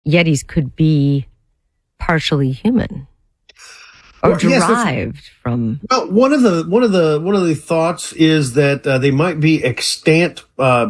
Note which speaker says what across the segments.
Speaker 1: Yetis could be partially human or derived from.
Speaker 2: Well, one of the thoughts is that they might be extant,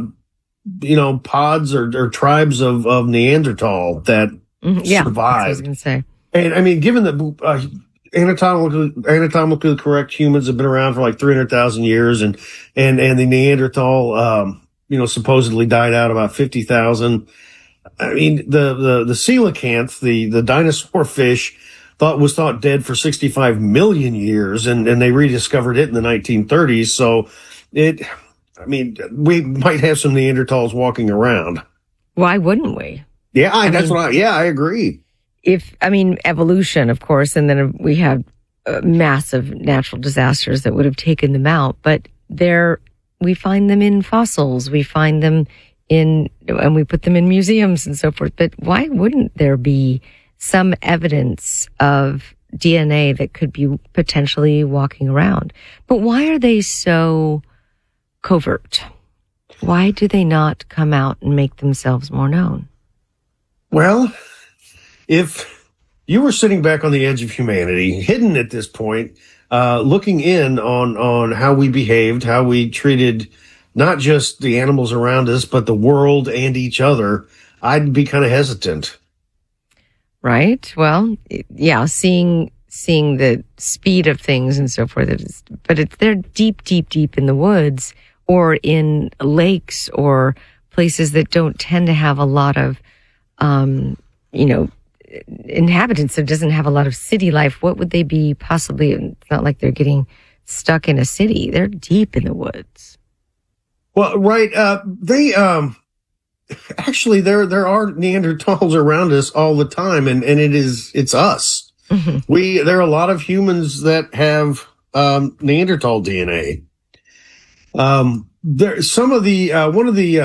Speaker 2: pods or tribes of Neanderthal that survived.
Speaker 1: That's what I was going to say.
Speaker 2: And I mean, given that anatomically correct humans have been around for like 300,000 years, and the Neanderthal, supposedly died out about 50,000. I mean, the coelacanth, the dinosaur fish, was thought dead for 65 million years, and they rediscovered it in the 1930s. So we might have some Neanderthals walking around.
Speaker 1: Why wouldn't we?
Speaker 2: Yeah, I agree.
Speaker 1: Evolution, of course, and then we have massive natural disasters that would have taken them out. But we find them in fossils. We find them and we put them in museums and so forth. But why wouldn't there be some evidence of DNA that could be potentially walking around? But why are they so covert? Why do they not come out and make themselves more known?
Speaker 2: Well, if you were sitting back on the edge of humanity, hidden at this point, looking in on how we behaved, how we treated not just the animals around us, but the world and each other, I'd be kind of hesitant.
Speaker 1: Right. Well, yeah, seeing the speed of things and so forth, they're deep, deep, deep in the woods or in lakes or places that don't tend to have a lot of, inhabitants. It doesn't have a lot of city life. What would they be possibly? It's not like they're getting stuck in a city. They're deep in the woods.
Speaker 2: Well, right. Actually, there are Neanderthals around us all the time, and it's us. Mm-hmm. There are a lot of humans that have Neanderthal DNA. There some of the one of the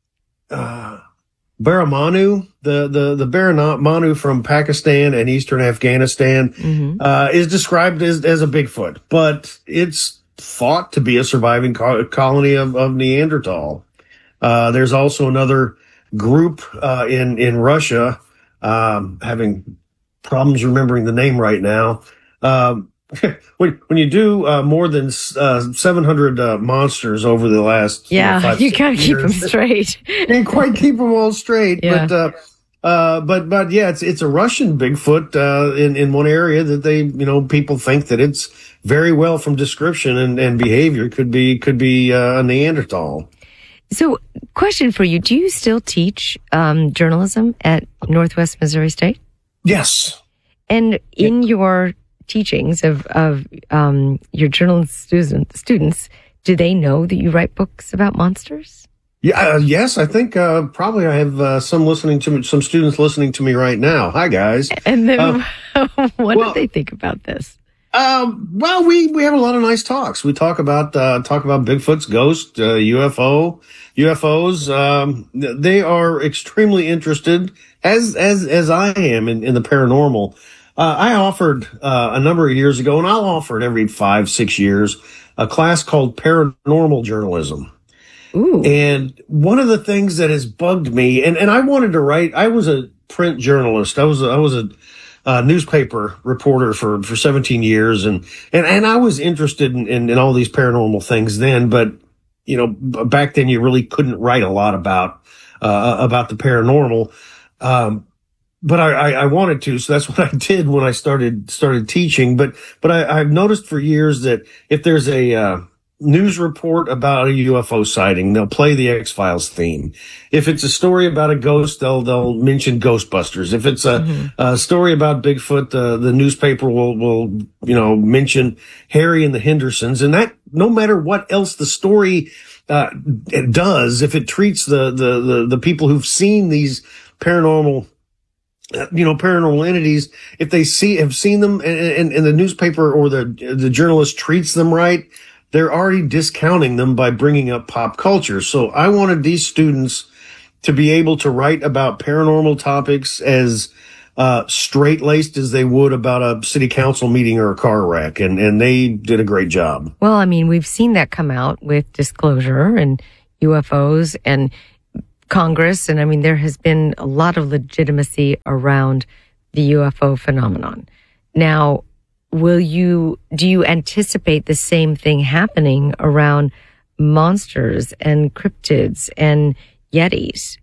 Speaker 2: Baramanu, the Baramanu from Pakistan and Eastern Afghanistan, mm-hmm. Is described as a Bigfoot, but it's thought to be a surviving colony of Neanderthal. There's also another group in Russia, having problems remembering the name right now. When you do more than 700 monsters over the last
Speaker 1: you gotta keep them straight.
Speaker 2: Can't quite keep them all straight, yeah. But yeah, it's a Russian Bigfoot in one area that they people think that it's very well from description and behavior could be a Neanderthal.
Speaker 1: So, question for you: do you still teach journalism at Northwest Missouri State?
Speaker 2: Yes.
Speaker 1: And in your teachings of your journalism students, do they know that you write books about monsters?
Speaker 2: Yeah, yes, I think probably I have some students listening to me right now. Hi, guys.
Speaker 1: And then what do they think about this?
Speaker 2: Well, we have a lot of nice talks. We talk about Bigfoot's ghost, UFOs. They are extremely interested, as I am in the paranormal. I offered a number of years ago, and I'll offer it every 5-6 years, a class called Paranormal Journalism.
Speaker 1: Ooh.
Speaker 2: And one of the things that has bugged me, and I wanted to write, I was a print journalist. I was a newspaper reporter for 17 years, and I was interested in all these paranormal things then, but back then you really couldn't write a lot about the paranormal. But I wanted to, so that's what I did when I started teaching. But I've noticed for years that if there's a news report about a UFO sighting, they'll play the X-Files theme. If it's a story about a ghost, they'll mention Ghostbusters. If it's a story about Bigfoot, the newspaper will mention Harry and the Hendersons. And that, no matter what else the story it does, if it treats the people who've seen these paranormal entities, if they have seen them and the newspaper or the journalist treats them right, they're already discounting them by bringing up pop culture. So I wanted these students to be able to write about paranormal topics as straight-laced as they would about a city council meeting or a car wreck, and they did a great job.
Speaker 1: Well, I mean, we've seen that come out with Disclosure and UFOs, and Congress, and I mean, there has been a lot of legitimacy around the UFO phenomenon. Now, do you anticipate the same thing happening around monsters and cryptids and yetis?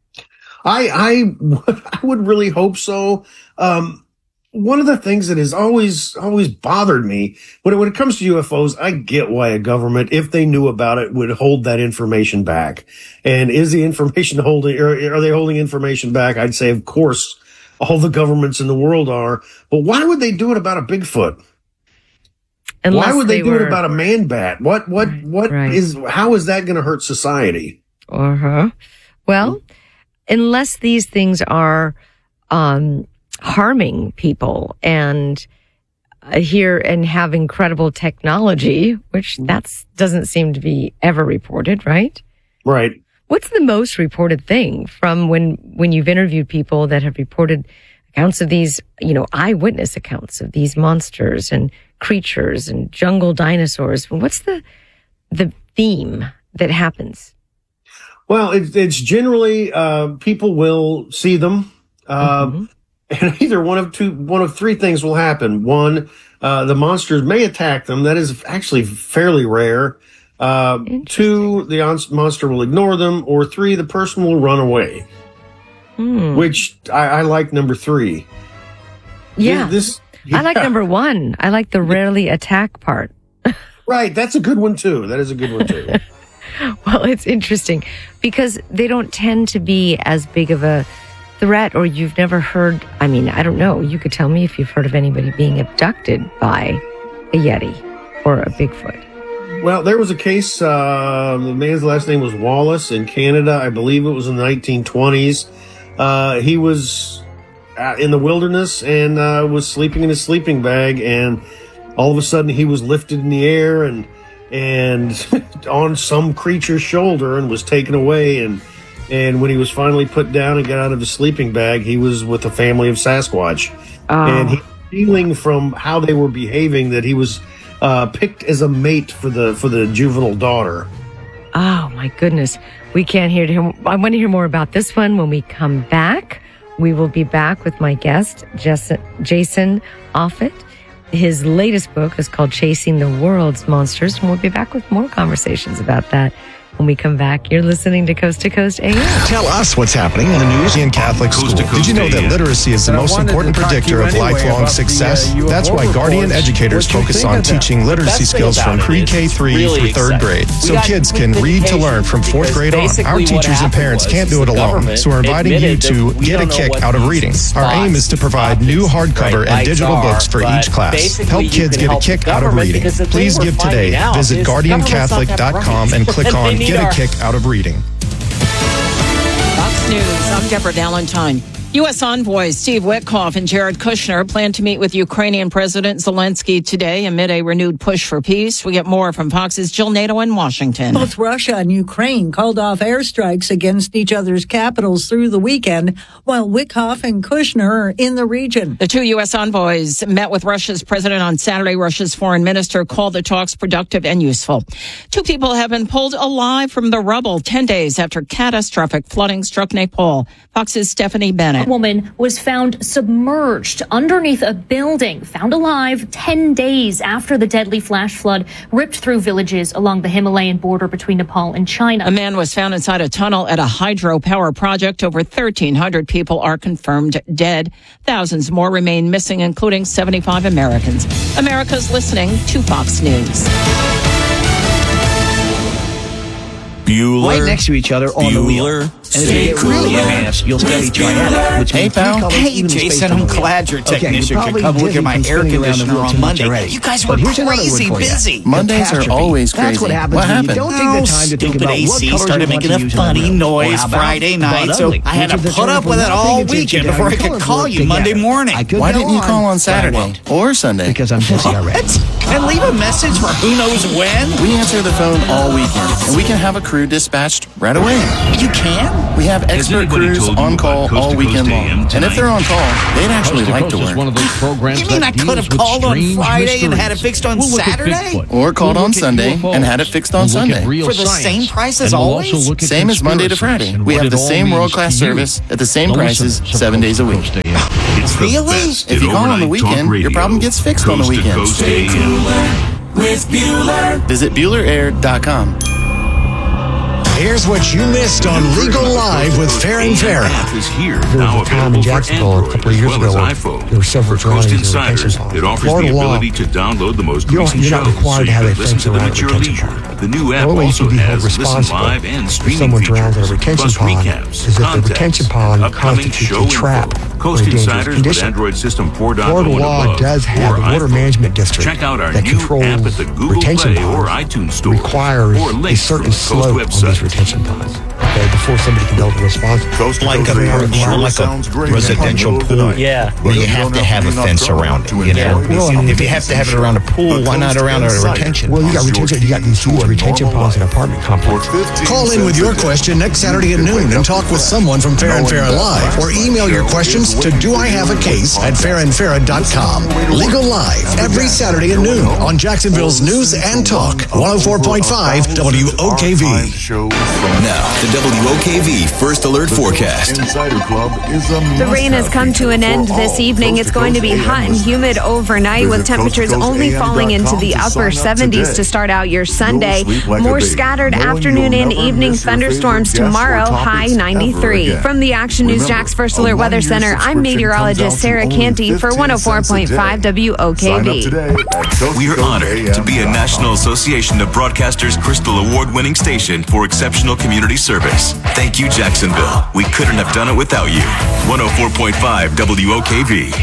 Speaker 2: I would really hope so. One of the things that has always bothered me when it comes to UFOs, I get why a government, if they knew about it, would hold that information back. And is the information are they holding information back? I'd say, of course, all the governments in the world are. But why would they do it about a Bigfoot? Why would they do it about a man bat? How is that going to hurt society?
Speaker 1: Well, unless these things are harming people and have incredible technology, which doesn't seem to be ever reported, right?
Speaker 2: Right.
Speaker 1: What's the most reported thing from when you've interviewed people that have reported accounts of these, eyewitness accounts of these monsters and creatures and jungle dinosaurs? What's the theme that happens?
Speaker 2: Well, it's generally people will see them, and either one of three things will happen. One, the monsters may attack them. That is actually fairly rare. Two, the monster will ignore them, or three, the person will run away. Which I like number three.
Speaker 1: Yeah. I like number one. I like the rarely attack part.
Speaker 2: Right. That's a good one too. That is a good one too.
Speaker 1: Well, it's interesting because they don't tend to be as big of a threat, or you've never heard. I mean, I don't know. You could tell me if you've heard of anybody being abducted by a Yeti or a Bigfoot.
Speaker 2: Well, there was a case, the man's last name was Wallace in Canada. I believe it was in the 1920s. He was in the wilderness and was sleeping in his sleeping bag, and all of a sudden he was lifted in the air and on some creature's shoulder and was taken away. And when he was finally put down and got out of his sleeping bag, he was with a family of Sasquatch. And he was feeling from how they were behaving that he was picked as a mate for the juvenile daughter.
Speaker 1: Oh my goodness. We can't hear him. I want to hear more about this one when we come back. We will be back with my guest, Jason Offutt. His latest book is called Chasing the World's Monsters, and we'll be back with more conversations about that when we come back. You're listening to Coast AM.
Speaker 3: Tell us what's happening in the news in Catholic school. Did you know that literacy is the most important predictor of lifelong success? That's why Guardian educators focus on teaching literacy skills from pre-K 3 through 3rd grade, so kids can read to learn from 4th grade on. Our teachers and parents can't do it alone, so we're inviting you to get a kick out of reading. Our aim is to provide new hardcover and digital books for each class. Help kids get a kick out of reading. Please give today. Visit GuardianCatholic.com and click on Get a Kick Out of Reading.
Speaker 4: Fox News, I'm Deborah Valentine. U.S. envoys Steve Witkoff and Jared Kushner plan to meet with Ukrainian President Zelensky today amid a renewed push for peace. We get more from Fox's Jill Nato in Washington.
Speaker 5: Both Russia and Ukraine called off airstrikes against each other's capitals through the weekend, while Witkoff and Kushner are in the region.
Speaker 4: The two U.S. envoys met with Russia's president on Saturday. Russia's foreign minister called the talks productive and useful. Two people have been pulled alive from the rubble 10 days after catastrophic flooding struck Nepal. Fox's Stephanie Bennett.
Speaker 6: A woman was found submerged underneath a building, found alive 10 days after the deadly flash flood ripped through villages along the Himalayan border between Nepal and China.
Speaker 4: A man was found inside a tunnel at a hydropower project. Over 1,300 people are confirmed dead. Thousands more remain missing, including 75 Americans. America's listening to Fox News.
Speaker 7: Bueller. Right next to each other on the wheel. And as they get really advanced, you'll study triad, which means pal.
Speaker 8: Hey, Jason, I'm glad your technician could come look at my air conditioner on Monday. You guys were crazy busy.
Speaker 9: Mondays are always crazy.
Speaker 5: What happened?
Speaker 9: What
Speaker 5: Don't take the time to think
Speaker 8: Stupid
Speaker 5: about
Speaker 8: AC
Speaker 5: what
Speaker 8: started making a funny noise Friday night, so I had to put up with it all weekend before I could call you Monday morning.
Speaker 9: Why didn't you call on Saturday or Sunday?
Speaker 5: Because I'm busy already.
Speaker 8: And leave a message for who knows when?
Speaker 9: We answer the phone all weekend, and we can have a crew dispatched right away.
Speaker 8: You can?
Speaker 9: We have expert crews on call all weekend long. And if they're on call, they'd actually like to work.
Speaker 8: You mean I could have called on Friday and had it fixed on Saturday?
Speaker 9: Or called on Sunday and had it fixed on Sunday.
Speaker 8: For the same price as always?
Speaker 9: Same as Monday to Friday. We have the same world-class service at the same prices 7 days a week.
Speaker 8: Really?
Speaker 9: If you call on the weekend, your problem gets fixed on the weekend.
Speaker 10: Stay cooler with Bueller.
Speaker 9: Visit BuellerAir.com.
Speaker 3: Here's what you missed on Legal Live with Farron Farah.
Speaker 10: Is here
Speaker 11: there
Speaker 10: now
Speaker 11: was a time in Jacksonville a couple of years ago there were several
Speaker 10: Coast
Speaker 11: drownings in
Speaker 10: Insiders.
Speaker 11: retention ponds.
Speaker 10: It offers
Speaker 11: Florida
Speaker 10: the
Speaker 11: law,
Speaker 10: ability to download the most recent
Speaker 11: you're not
Speaker 10: shows,
Speaker 11: required
Speaker 10: so
Speaker 11: to have
Speaker 10: you
Speaker 11: a
Speaker 10: can listen
Speaker 11: fence
Speaker 10: to them
Speaker 11: around
Speaker 10: at your
Speaker 11: retention
Speaker 10: leisure.
Speaker 11: pond.
Speaker 10: The new app
Speaker 11: The only way you
Speaker 10: also
Speaker 11: can be held
Speaker 10: has listen
Speaker 11: responsible
Speaker 10: live and
Speaker 11: if
Speaker 10: streaming
Speaker 11: someone drowns in a
Speaker 10: features,
Speaker 11: retention
Speaker 10: plus
Speaker 11: pond
Speaker 10: recaps,
Speaker 11: is if the
Speaker 10: contests,
Speaker 11: retention pond
Speaker 10: upcoming
Speaker 11: constitutes
Speaker 10: show
Speaker 11: a trap
Speaker 10: info.
Speaker 11: or
Speaker 10: Coast
Speaker 11: a dangerous
Speaker 10: Insiders with
Speaker 11: condition.
Speaker 10: Android System 4.0
Speaker 11: Florida
Speaker 10: and
Speaker 11: law
Speaker 10: above,
Speaker 11: does have
Speaker 10: or
Speaker 11: a water
Speaker 10: iPhone.
Speaker 11: management district
Speaker 10: Check out our
Speaker 11: that
Speaker 10: new
Speaker 11: controls
Speaker 10: app at the Google
Speaker 11: retention
Speaker 10: Play or
Speaker 11: ponds,
Speaker 10: iTunes store,
Speaker 11: requires
Speaker 10: or
Speaker 11: a
Speaker 10: links
Speaker 11: certain
Speaker 10: from the Coast
Speaker 11: slope on these
Speaker 10: website.
Speaker 11: retention ponds. Okay, before somebody can build a response.
Speaker 12: Like a residential pool, where you have to have a fence around it. You know, if you have to have it around a pool, why not around a retention?
Speaker 11: Well, you got retention. You got these huge retention ponds in apartment complexes.
Speaker 3: Call in with your question next Saturday at noon and talk with someone from Farron Farah Live, or email your questions to doihavecase@farronfarah.com. Legal Live every Saturday at noon on Jacksonville's News and Talk 104.5 WOKV.
Speaker 13: Now, the WOKV First Alert Forecast.
Speaker 14: The rain has come to an end this evening. It's going to be hot and humid overnight with temperatures only falling into the upper 70s to start out your Sunday. More scattered afternoon and evening thunderstorms tomorrow, high 93. From the Action News Jax First Alert Weather Center, I'm meteorologist Sarah Canty for 104.5 WOKV.
Speaker 13: We are honored to be a National Association of Broadcasters Crystal Award-winning station for exceptional community service. Thank you, Jacksonville. We couldn't have done it without you. 104.5 WOKV.